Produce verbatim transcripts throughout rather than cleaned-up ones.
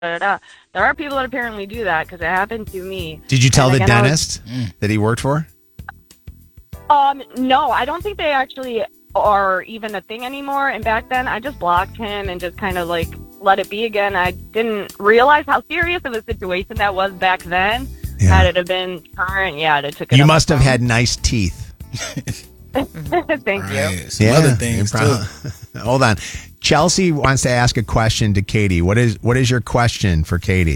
da, da. There are people that apparently do that because it happened to me. Did you tell and the again, dentist was, that he worked for? Um, no, I don't think they actually are even a thing anymore. And back then, I just blocked him and just kind of like let it be again. I didn't realize how serious of a situation that was back then. Yeah. Had it have been current, yeah, it took it. You must have had nice teeth. Thank right. you. Some yeah, other things too. Hold on. Chelsea wants to ask a question to Katie. What is what is your question for Katie?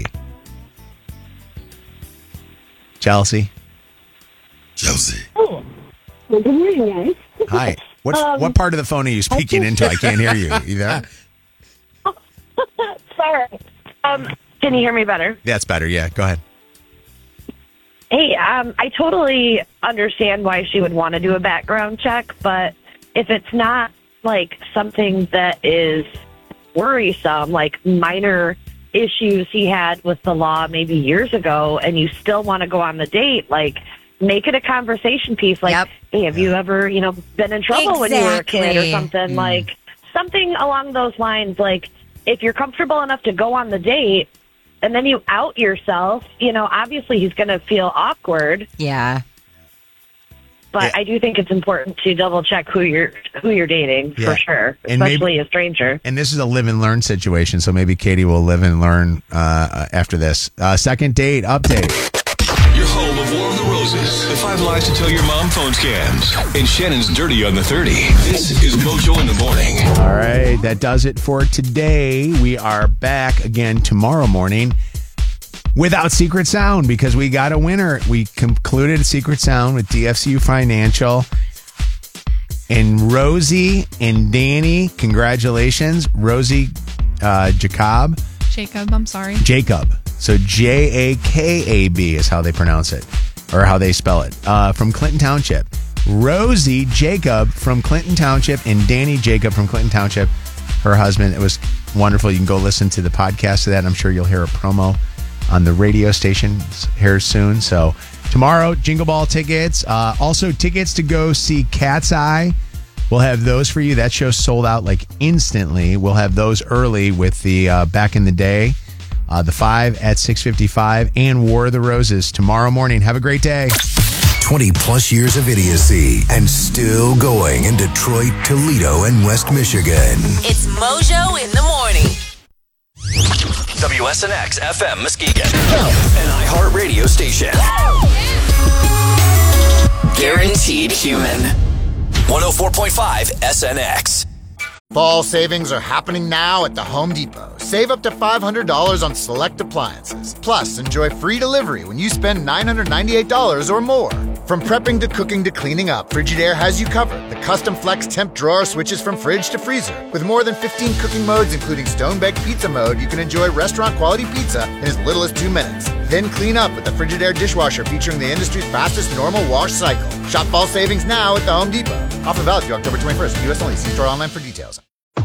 Chelsea? Chelsea. Oh, well, good morning, guys. Hi. What's, um, what part of the phone are you speaking I into? I can't hear you. You there? Sorry. Um, can you hear me better? That's better, yeah. Go ahead. Hey, um, I totally understand why she would want to do a background check, but if it's not like something that is worrisome, like minor issues he had with the law maybe years ago, and you still want to go on the date, like make it a conversation piece. Like, yep. Hey, have you ever, you know, been in trouble exactly. when you were a kid or something? Mm. Like something along those lines. Like if you're comfortable enough to go on the date and then you out yourself, you know, obviously he's going to feel awkward. Yeah. But yeah. I do think it's important to double check who you're who you're dating yeah. for sure, and especially maybe, a stranger. And this is a live and learn situation, so maybe Katie will live and learn uh, after this. Uh, second date update. Your home of War of the Roses, the five lies to tell your mom phone scams, and Shannon's Dirty on the thirty. This is Mojo in the Morning. All right, that does it for today. We are back again tomorrow morning. Without Secret Sound, because we got a winner. We concluded Secret Sound with D F C U Financial. And Rosie and Danny, congratulations. Rosie uh, Jacob. Jacob, I'm sorry. Jacob. So J A K A B is how they pronounce it, or how they spell it, uh, from Clinton Township. Rosie Jacob from Clinton Township and Danny Jacob from Clinton Township, her husband. It was wonderful. You can go listen to the podcast of that. I'm sure you'll hear a promo on the radio station here soon. So tomorrow, Jingle Ball tickets. Uh, also, tickets to go see Cat's Eye. We'll have those for you. That show sold out like instantly. We'll have those early with the uh, Back in the Day, uh, the five at six fifty-five, and War of the Roses tomorrow morning. Have a great day. twenty plus years of idiocy and still going in Detroit, Toledo, and West Michigan. It's Mojo in the Morning. W S N X F M Muskegon, an iHeartRadio station. Guaranteed human. one oh four point five S N X. Fall savings are happening now at the Home Depot. Save up to five hundred dollars on select appliances. Plus, enjoy free delivery when you spend nine hundred ninety-eight dollars or more. From prepping to cooking to cleaning up, Frigidaire has you covered. The custom flex temp drawer switches from fridge to freezer. With more than fifteen cooking modes, including stone-baked pizza mode, you can enjoy restaurant-quality pizza in as little as two minutes. Then clean up with the Frigidaire dishwasher featuring the industry's fastest normal wash cycle. Shop fall savings now at the Home Depot. Offer valid through October twenty-first. U S only. See store online for details.